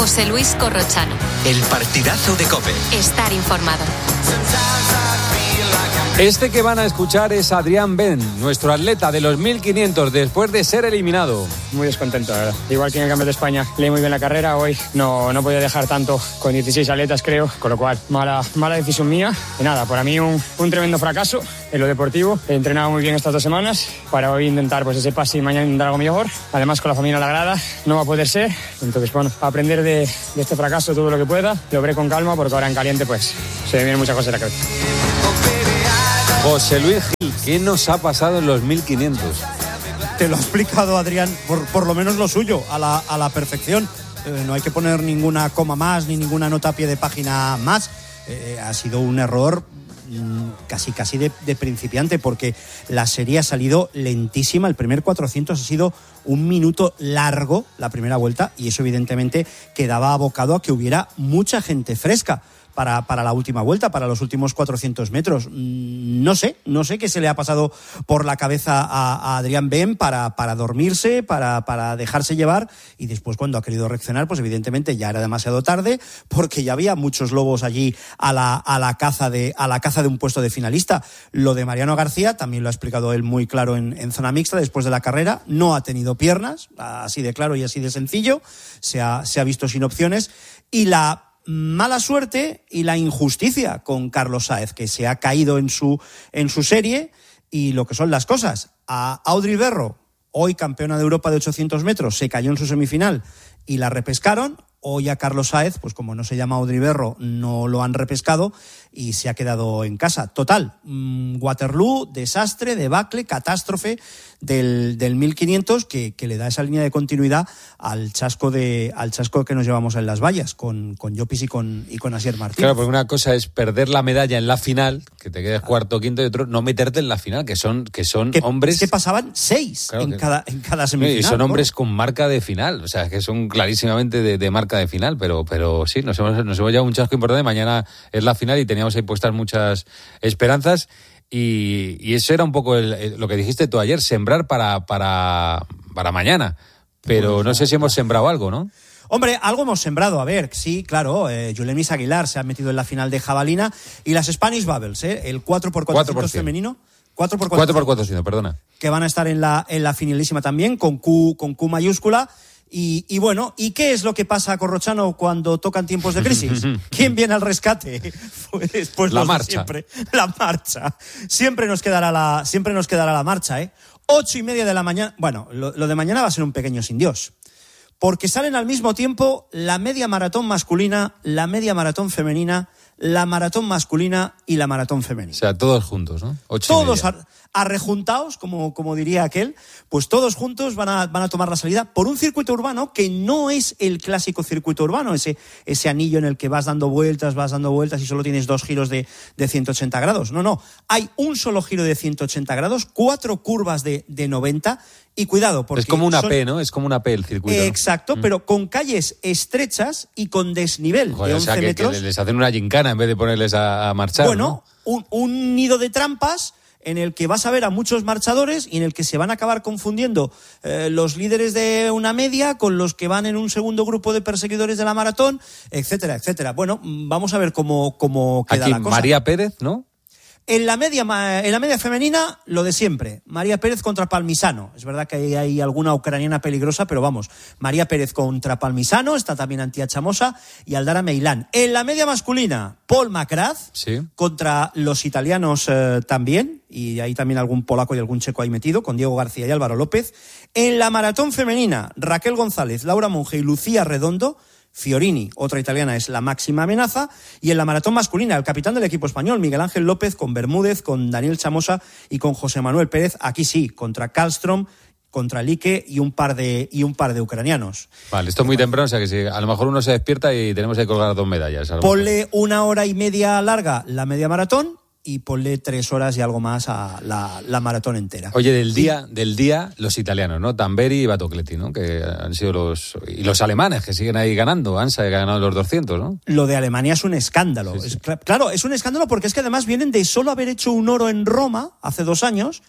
José Luis Corrochano. El partidazo de COPE. Estar informado. Este que van a escuchar es Adrián Ben, nuestro atleta de los 1500 después de ser eliminado. Muy descontento, la verdad. Igual que en el Campeonato de España leí muy bien la carrera, hoy no podía dejar tanto con 16 atletas, creo, con lo cual mala decisión mía. Y nada, para mí un tremendo fracaso en lo deportivo. He entrenado muy bien estas 2 semanas para hoy intentar pues ese pase y mañana intentar algo mejor. Además, con la familia a la grada no va a poder ser. Entonces, bueno, aprender de este fracaso todo lo que pueda. Lo veré con calma porque ahora en caliente pues se me vienen muchas cosas a la cabeza. José Luis Gil, ¿qué nos ha pasado en los 1500? Te lo ha explicado Adrián, por lo menos lo suyo, a la perfección. No hay que poner ninguna coma más, ni ninguna nota a pie de página más. Ha sido un error casi de principiante, porque la serie ha salido lentísima. El primer 400 ha sido un minuto largo, la primera vuelta, y eso evidentemente quedaba abocado a que hubiera mucha gente fresca para la última vuelta, para los últimos 400 metros. No sé qué se le ha pasado por la cabeza a Adrián Ben para dormirse, para dejarse llevar, y después cuando ha querido reaccionar, pues evidentemente ya era demasiado tarde, porque ya había muchos lobos allí a la caza de un puesto de finalista. Lo de Mariano García también lo ha explicado él muy claro en zona mixta después de la carrera. No ha tenido piernas, así de claro y así de sencillo. Se ha visto sin opciones, y la mala suerte y la injusticia con Carlos Sáez, que se ha caído en su serie, y lo que son las cosas. A Audrey Berro, hoy campeona de Europa de 800 metros, se cayó en su semifinal y la repescaron. Hoy a Carlos Sáez, pues como no se llama Audrey Berro, no lo han repescado y se ha quedado en casa. Total, Waterloo, desastre, debacle, catástrofe del 1500 que le da esa línea de continuidad al chasco que nos llevamos en las vallas con Llopis y con Asier Martínez. Claro, porque una cosa es perder la medalla en la final, que te quedes cuarto o quinto, y otro no meterte en la final, que son hombres... Es que pasaban 6 claro, en cada semifinal. Y son hombres con marca de final, o sea, que son clarísimamente de marca de final, pero sí, nos hemos llevado un chasco importante. Mañana es la final y teníamos ahí puestas muchas esperanzas, y eso era un poco lo que dijiste tú ayer, sembrar para mañana, pero bueno, no sé si hemos sembrado algo, ¿no? Hombre, algo hemos sembrado. A ver, sí, claro, Julemis Aguilar se ha metido en la final de jabalina, y las Spanish Bubbles, el 4x400 femenino. 4x400, perdona. Que van a estar en la finalísima también, con Q mayúscula. Y bueno, ¿y qué es lo que pasa a Corrochano cuando tocan tiempos de crisis? ¿Quién viene al rescate? Pues la marcha. Siempre, la marcha. Siempre nos quedará la marcha, 8:30 de la mañana. Bueno, lo de mañana va a ser un pequeño sin Dios, porque salen al mismo tiempo la media maratón masculina, la media maratón femenina, la maratón masculina y la maratón femenina. O sea, todos juntos, ¿no? 8:30. Todos arrejuntados, como diría aquel, pues todos juntos van a tomar la salida por un circuito urbano que no es el clásico circuito urbano, ese anillo en el que vas dando vueltas y solo tienes 2 giros de 180 grados. No. Hay un solo giro de 180 grados, 4 curvas de 90. Y cuidado, porque es como una P, ¿no? Es como una P el circuito. Exacto, ¿no? Pero con calles estrechas y con desnivel de 11 metros. Que les hacen una gincana en vez de ponerles a marchar. Bueno, ¿no? un nido de trampas en el que vas a ver a muchos marchadores y en el que se van a acabar confundiendo los líderes de una media con los que van en un segundo grupo de perseguidores de la maratón, etcétera, etcétera. Bueno, vamos a ver cómo queda aquí, la cosa. María Pérez, ¿no? En la media femenina, lo de siempre. María Pérez contra Palmisano. Es verdad que hay alguna ucraniana peligrosa, pero vamos. María Pérez contra Palmisano, está también Antía Chamosa y Aldara Meilán. En la media masculina, Paul McGrath, sí, contra los italianos también, y hay también algún polaco y algún checo ahí metido, con Diego García y Álvaro López. En la maratón femenina, Raquel González, Laura Monge y Lucía Redondo. Fiorini, otra italiana, es la máxima amenaza. Y en la maratón masculina, el capitán del equipo español, Miguel Ángel López, con Bermúdez, con Daniel Chamosa y con José Manuel Pérez. Aquí sí, contra Karlström, contra Lique y un par de ucranianos. Vale, esto es muy temprano, o sea que si a lo mejor uno se despierta y tenemos que colgar 2 medallas. Ponle 1 hora y media larga la media maratón y ponle 3 horas y algo más a la maratón entera. Oye, del día los italianos, ¿no? Tamberi y Batocletti, ¿no? Que han sido los alemanes que siguen ahí ganando. Ansa ha ganado los 200, ¿no? Lo de Alemania es un escándalo. Sí. Claro, es un escándalo porque es que además vienen de solo haber hecho un oro en Roma hace 2 años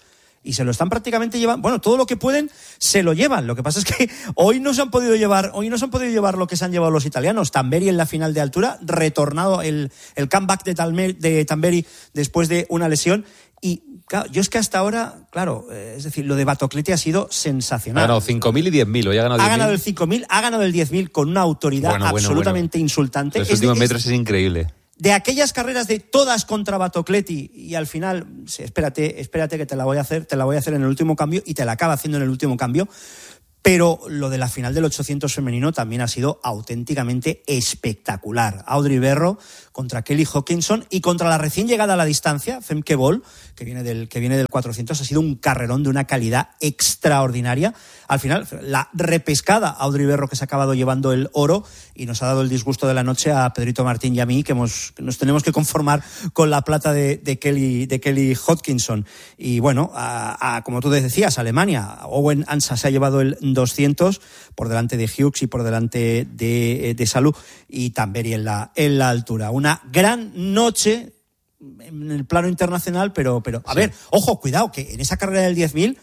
y se lo están prácticamente llevando. Bueno, todo lo que pueden se lo llevan. Lo que pasa es que hoy no se han podido llevar lo que se han llevado los italianos. Tamberi en la final de altura, retornado el comeback de Tamberi después de una lesión. Y claro, yo es que hasta ahora, es decir, lo de Batocletti ha sido sensacional. Ha ganado 5.000 y 10.000, hoy ha ganado 10.000. Ha ganado el 5.000, ha ganado el 10.000 con una autoridad absolutamente insultante. Los últimos metros es increíble. De aquellas carreras de todas contra Batocletti y al final, espérate que te la voy a hacer en el último cambio, y te la acaba haciendo en el último cambio. Pero lo de la final del 800 femenino también ha sido auténticamente espectacular. Audrey Berro contra Kelly Hodgkinson y contra la recién llegada a la distancia, Femke Bol, que viene del 400, ha sido un carrerón de una calidad extraordinaria. Al final, la repescada Audrey Berro, que se ha acabado llevando el oro y nos ha dado el disgusto de la noche a Pedrito Martín y a mí, que nos tenemos que conformar con la plata de Kelly Hodgkinson. Y bueno, como tú decías, Alemania, Owen Ansa se ha llevado el 200 por delante de Hughes y por delante de Salou, y Tamberi en la altura. Una gran noche en el plano internacional, pero a ver, ojo, cuidado, que en esa carrera del 10.000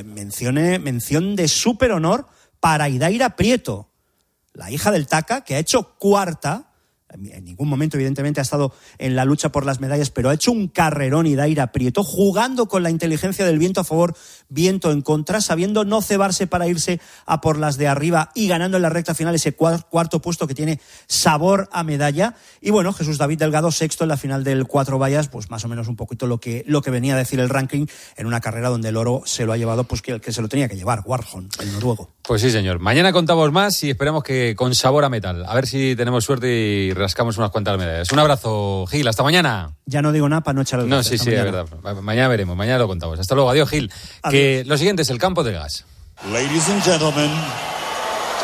mención de súper honor para Idaira Prieto, la hija del Taka, que ha hecho cuarta. En ningún momento, evidentemente, ha estado en la lucha por las medallas, pero ha hecho un carrerón Idaira Prieto, jugando con la inteligencia del viento a favor, viento en contra, sabiendo no cebarse para irse a por las de arriba y ganando en la recta final ese cuarto puesto que tiene sabor a medalla. Y bueno, Jesús David Delgado, sexto en la final del 4 vallas, pues más o menos un poquito lo que venía a decir el ranking en una carrera donde el oro se lo ha llevado pues que el que se lo tenía que llevar, Warholm, el noruego. Pues sí, señor. Mañana contamos más y esperamos que con sabor a metal. A ver si tenemos suerte y rascamos unas cuantas medallas. Un abrazo, Gil. Hasta mañana. Ya no digo nada para no echar el sí, es verdad. Mañana veremos. Mañana lo contamos. Hasta luego. Adiós, Gil. Adiós. Que lo siguiente es el campo de gas. Ladies and gentlemen,